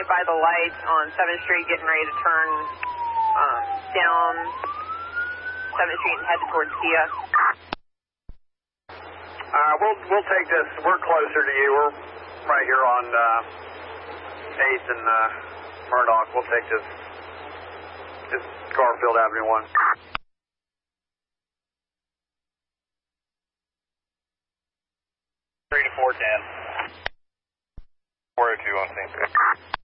right by the lights on 7th Street, getting ready to turn down 7th Street and head towards Kia. We'll take this. We're closer to you. We're right here on 8th and Murdoch. We'll take this. This Garfield Avenue 1. 3 to 410. 402 on St.